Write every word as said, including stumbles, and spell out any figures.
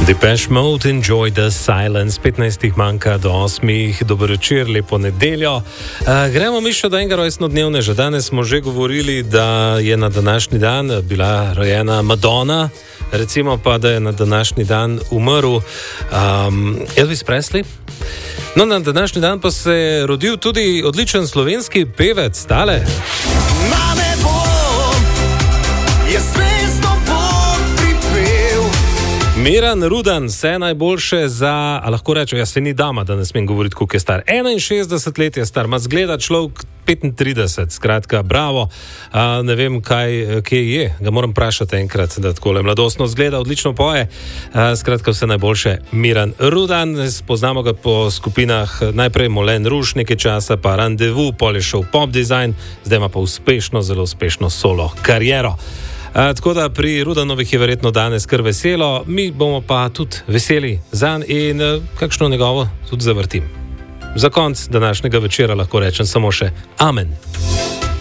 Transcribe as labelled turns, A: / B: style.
A: Depeche Mode, Enjoy the Silence, petnajst manjka do osmih, dober večer, lepo nedeljo. Uh, gremo mi še do enega rojstnodnevne, že danes smo že govorili, da je na današnji dan bila rojena Madonna, recimo pa, da je na današnji dan umrl um, Elvis Presley. No, na današnji dan pa se je rodil tudi odličen slovenski pevec, tale.
B: Na nebo je zvezdo Bog pripel.
A: Miran Rudan, vse najboljše za, a lahko rečem, jaz se ni dama, da ne smem govoriti, koliko je star. enainšestdeset let je star, ma zgleda človek petintrideset, skratka, bravo. A, ne vem, kaj, kje je, ga moram vprašati enkrat, da takole mladostno zgleda, odlično poje. A, skratka, vse najboljše, Miran Rudan, poznamo ga po skupinah najprej Molen Rouge nekaj časa, pa Rendezvous, pol je šel Pop Design, zdaj ima pa uspešno, zelo uspešno solo kariero. A, tako da pri Rudanovih je verjetno danes kar veselo, mi bomo pa tudi veseli zanj in a, kakšno njegovo tudi zavrtim. Za konc današnjega večera lahko rečem samo še amen.